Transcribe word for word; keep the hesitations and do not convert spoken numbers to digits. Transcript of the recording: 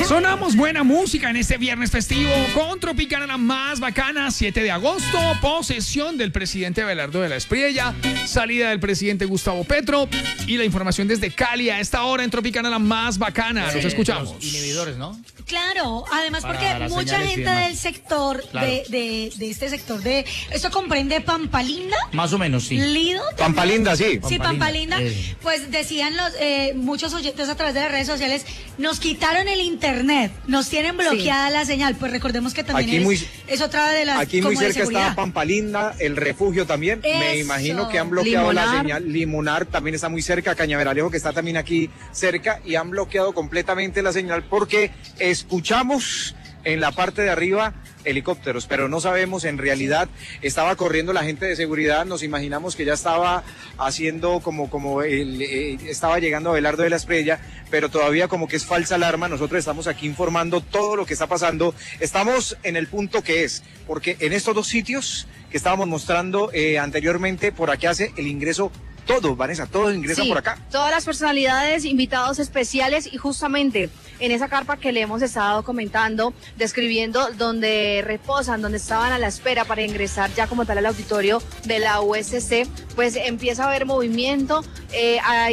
Sonamos buena música en este viernes festivo con Tropicana, la más bacana. Siete de agosto, posesión del presidente Abelardo de la Espriella, salida del presidente Gustavo Petro y la información desde Cali a esta hora en Tropicana, la más bacana. Los escuchamos. Los inhibidores, ¿no? Claro, además Para porque las mucha señales y gente demás. del sector, Claro. de, de, de este sector de... ¿Esto comprende Pampalinda? Más o menos, sí. ¿Lido? Pampalinda, sí. Sí, Pampalinda, Pampalinda. eh. Pues decían los eh, muchos oyentes a través de las redes sociales, nos quitaron el internet, nos tienen bloqueada la señal. Pues recordemos que también Aquí es, muy- es otra de las Aquí muy como de cerca seguridad. está Pampalinda, el refugio también. Me Eso. imagino que han bloqueado la Limonar. señal. Limonar también está muy cerca, Cañaveralejo que está también aquí cerca y han bloqueado completamente la señal porque escuchamos en la parte de arriba helicópteros, pero no sabemos en realidad. Estaba corriendo la gente de seguridad, nos imaginamos que ya estaba haciendo como como el, eh, estaba llegando Abelardo de la Espriella, pero todavía como que es falsa alarma. Nosotros estamos aquí informando todo lo que está pasando. Estamos en el punto que es, porque en estos dos sitios que estábamos mostrando eh, anteriormente, por aquí hace el ingreso todo, Vanessa, todo ingresa Sí, por acá. todas las personalidades, invitados especiales y justamente en esa carpa que le hemos estado comentando, describiendo donde reposan, donde estaban a la espera para ingresar ya como tal al auditorio de la U S C, pues empieza a haber movimiento. Eh, hay